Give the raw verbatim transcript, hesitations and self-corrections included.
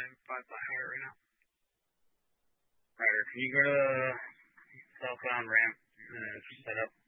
I'm five by higher right now. Ryder, can you go to the southbound ramp and set up?